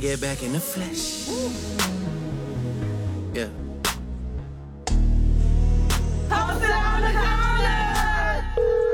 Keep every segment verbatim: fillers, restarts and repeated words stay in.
Get back in the flesh. Yeah. Post it on the corner.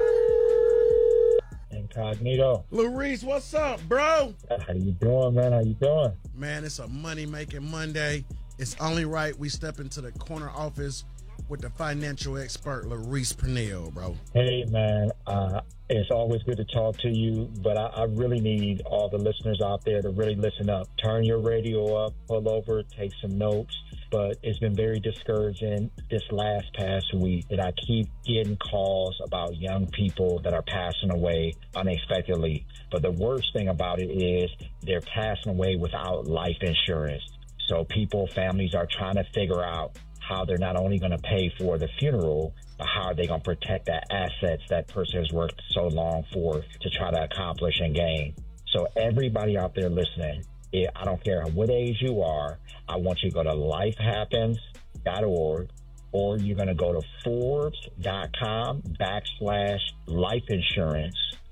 Incognito. Larice, what's up, bro? How you doing, man? How you doing? Man, it's a money-making Monday. It's only right we step into the corner office with the financial expert, Larice Purnell, bro. Hey, man. Uh, it's always good to talk to you, but I, I really need all the listeners out there to really listen up. Turn your radio up, pull over, take some notes. But it's been very discouraging this last past week that I keep getting calls about young people that are passing away unexpectedly. But the worst thing about it is they're passing away without life insurance. So people, families are trying to figure out how they're not only going to pay for the funeral, but how are they going to protect the assets that person has worked so long for to try to accomplish and gain. So everybody out there listening, I don't care what age you are, I want you to go to life happens dot org or you're going to go to Forbes.com backslash life insurance,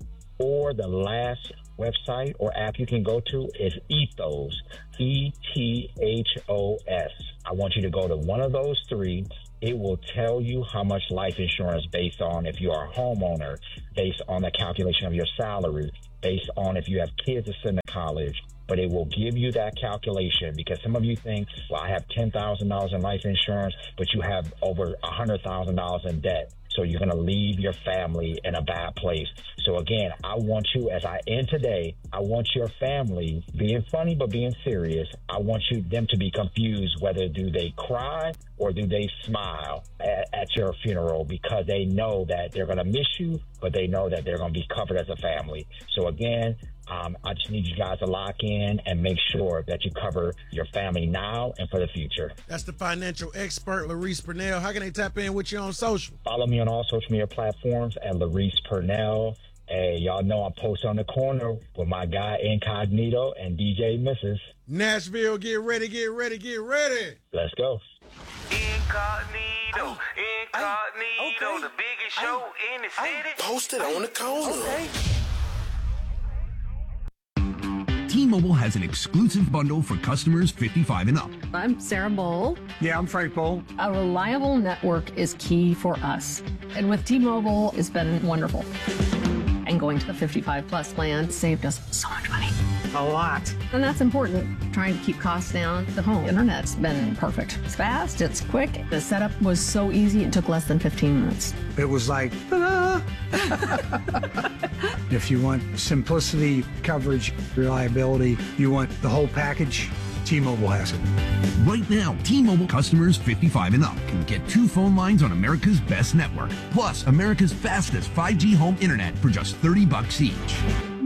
or the last website or app you can go to is Ethos, E T H O S. I want you to go to one of those three. It will tell you how much life insurance based on if you are a homeowner, based on the calculation of your salary, based on if you have kids to send to college. But it will give you that calculation because some of you think, well, I have ten thousand dollars in life insurance, but you have over one hundred thousand dollars in debt. So you're going to leave your family in a bad place. So again, I want you, as I end today, I want your family, being funny but being serious, I want you them to be confused whether do they cry or do they smile at, at your funeral, because they know that they're going to miss you, but they know that they're going to be covered as a family. So again, Um, I just need you guys to lock in and make sure that you cover your family now and for the future. That's the financial expert, Larice Purnell. How can they tap in with you on social? Follow me on all social media platforms at Larice Purnell. Hey, y'all know I'm posted on the corner with my guy Incognito and D J Missus Nashville, get ready, get ready, get ready. Let's go. Incognito, Incognito, okay. The biggest show in the city. Posted on the corner. Okay. T-Mobile has an exclusive bundle for customers fifty-five and up. I'm Sarah Bowl. Yeah, I'm Frank Bowl. A reliable network is key for us. And with T-Mobile, it's been wonderful. And going to the fifty-five plus plan saved us so much money. A lot. And that's important. Trying to keep costs down. The home internet's been perfect. It's fast, it's quick. The setup was so easy, it took less than fifteen minutes. It was like, ta-da! If you want simplicity, coverage, reliability, you want the whole package, T-Mobile has it. Right now, T-Mobile customers fifty-five and up can get two phone lines on America's best network, plus America's fastest five G home internet for just thirty bucks each.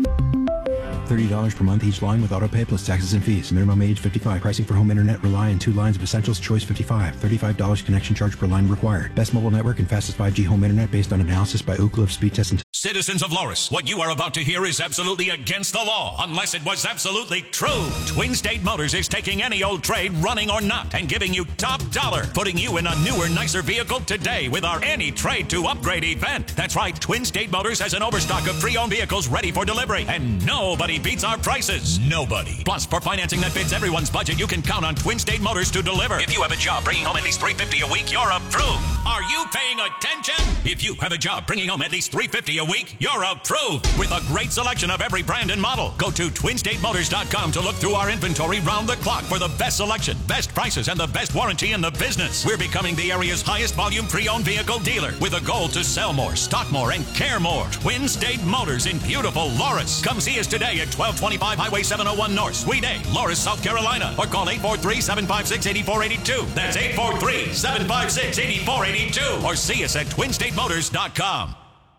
thirty dollars per month each line with autopay plus taxes and fees. Minimum age fifty-five. Pricing for home internet rely on two lines of Essentials Choice fifty-five. thirty-five dollars connection charge per line required. Best mobile network and fastest five G home internet based on analysis by Ookla of speed test and... Citizens of Loris, what you are about to hear is absolutely against the law, unless it was absolutely true. Twin State Motors is taking any old trade, running or not, and giving you top dollar, putting you in a newer, nicer vehicle today with our Any Trade to Upgrade event. That's right, Twin State Motors has an overstock of pre-owned vehicles ready for delivery, and nobody beats our prices. Nobody. Plus, for financing that fits everyone's budget, you can count on Twin State Motors to deliver. If you have a job bringing home at least three hundred fifty dollars a week, you're approved. Are you paying attention? If you have a job bringing home at least three hundred fifty dollars a week, you're approved. With a great selection of every brand and model. Go to twin state motors dot com to look through our inventory round the clock for the best selection, best prices, and the best warranty in the business. We're becoming the area's highest volume pre-owned vehicle dealer with a goal to sell more, stock more, and care more. Twin State Motors in beautiful Loris. Come see us today at twelve twenty-five Highway seven oh one North, Suite A, Loris, South Carolina, or call eight four three, seven five six, eight four eight two. That's eight four three, seven five six, eight four eight two. Or see us at twin state motors dot com.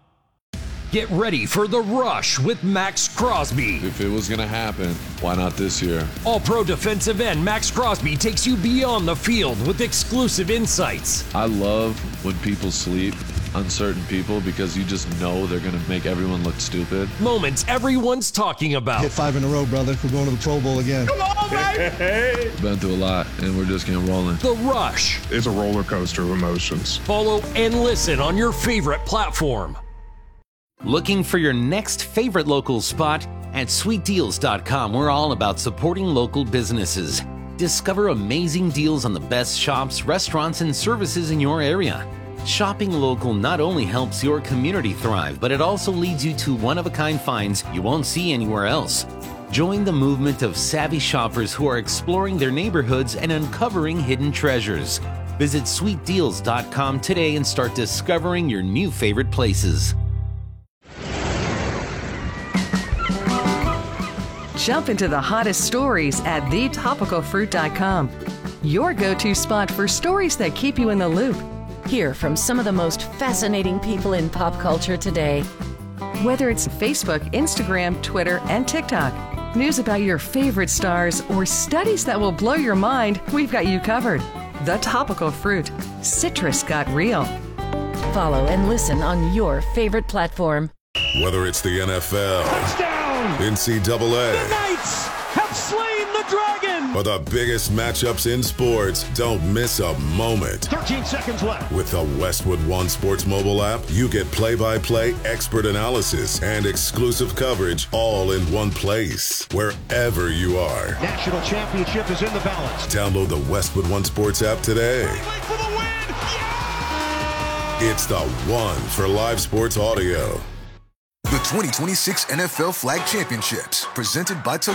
Get ready for The Rush with Max Crosby. If it was going to happen, why not this year? All-pro defensive end Max Crosby takes you beyond the field with exclusive insights. I love when people sleep on certain people because you just know they're going to make everyone look stupid. Moments everyone's talking about. Hit five in a row, brother. We're going to the Pro Bowl again. Come on, baby! Been through a lot, and we're just getting rolling. The Rush. It's a roller coaster of emotions. Follow and listen on your favorite platform. Looking for your next favorite local spot? At sweet deals dot com, we're all about supporting local businesses. Discover amazing deals on the best shops, restaurants, and services in your area. Shopping local not only helps your community thrive, but it also leads you to one-of-a-kind finds you won't see anywhere else. Join the movement of savvy shoppers who are exploring their neighborhoods and uncovering hidden treasures. Visit sweet deals dot com today and start discovering your new favorite places. Jump into the hottest stories at the topical fruit dot com. Your go-to spot for stories that keep you in the loop. Hear from some of the most fascinating people in pop culture today. Whether it's Facebook, Instagram, Twitter, and TikTok, news about your favorite stars, or studies that will blow your mind, we've got you covered. The Topical Fruit. Citrus got real. Follow and listen on your favorite platform. Whether it's the N F L, touchdown, N C double A, the Knights have slain the dragon, or the biggest matchups in sports, don't miss a moment. thirteen seconds left. With the Westwood One Sports mobile app, you get play-by-play, expert analysis, and exclusive coverage all in one place, wherever you are. National championship is in the balance. Download the Westwood One Sports app today. For the win. Yeah! It's the one for live sports audio. The twenty twenty-six N F L Flag Championships, presented by Toyota.